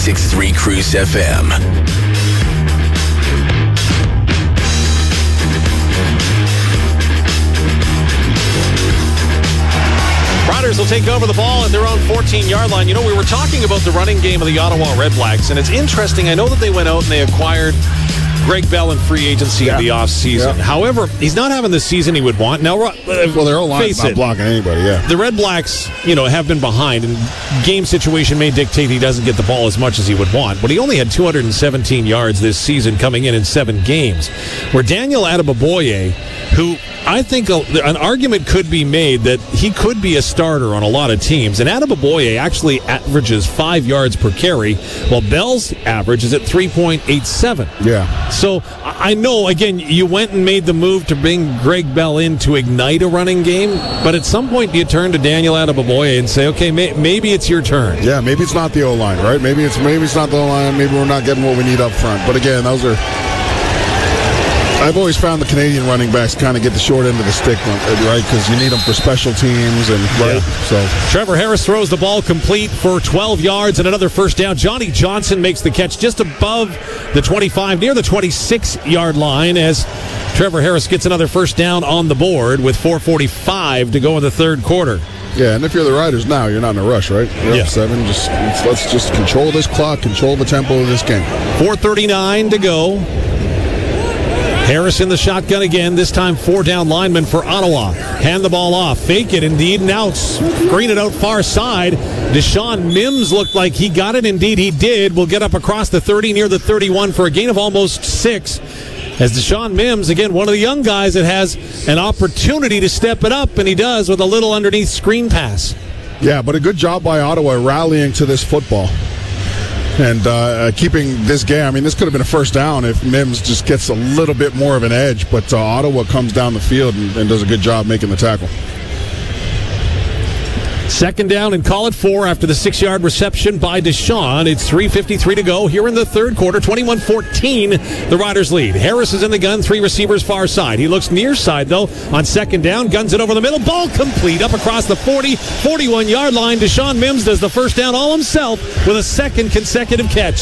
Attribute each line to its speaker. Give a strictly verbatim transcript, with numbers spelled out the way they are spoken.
Speaker 1: ninety-six point three Cruise F M.
Speaker 2: Riders will take over the ball at their own fourteen-yard line. You know, we were talking about the running game of the Ottawa Redblacks, and it's interesting. I know that they went out and they acquired Greg Bell in free agency yeah. in the offseason. Yeah. However, he's not having the season he would want. Now, uh,
Speaker 3: well, their whole line's not blocking anybody, yeah.
Speaker 2: The Redblacks, you know, have been behind, and game situation may dictate he doesn't get the ball as much as he would want. But he only had two hundred seventeen yards this season coming in in seven games. Where Daniel Adeboboye, who I think a, an argument could be made that he could be a starter on a lot of teams. And Adeboboye actually averages five yards per carry, while Bell's average is at three point eight seven.
Speaker 3: Yeah.
Speaker 2: So I know, again, you went and made the move to bring Greg Bell in to ignite a running game, but at some point do you turn to Daniel Adeboboye and say, okay, may, maybe it's your turn?
Speaker 3: Yeah, maybe it's not the O-line, right? Maybe it's maybe it's not the O-line. Maybe we're not getting what we need up front. But again, those are... I've always found the Canadian running backs kind of get the short end of the stick, right? Because you need them for special teams, and right. Yeah. So
Speaker 2: Trevor Harris throws the ball complete for twelve yards and another first down. Johnny Johnson makes the catch just above the twenty-five, near the twenty-six-yard line, as Trevor Harris gets another first down on the board with four forty-five to go in the third quarter.
Speaker 3: Yeah, and if you're the Riders now, you're not in a rush, right? You're
Speaker 2: yeah.
Speaker 3: up seven. Just let's, let's just control this clock, control the tempo of this game.
Speaker 2: four thirty-nine to go. Harris in the shotgun again, this time four down linemen for Ottawa. Hand the ball off, fake it indeed, now screen it out far side. Deshaun Mims looked like he got it, indeed he did. Will get up across the thirty, near the thirty-one for a gain of almost six. As Deshaun Mims, again, one of the young guys that has an opportunity to step it up, and he does with a little underneath screen pass.
Speaker 3: Yeah, but a good job by Ottawa rallying to this football. And uh, keeping this game, I mean, this could have been a first down if Mims just gets a little bit more of an edge, but uh, Ottawa comes down the field and, and does a good job making the tackle.
Speaker 2: Second down and call it four after the six-yard reception by Deshaun. It's three fifty-three to go here in the third quarter. twenty-one fourteen, the Riders lead. Harris is in the gun, three receivers far side. He looks near side, though, on second down. Guns it over the middle. Ball complete up across the forty, forty-one-yard line. Deshaun Mims does the first down all himself with a second consecutive catch.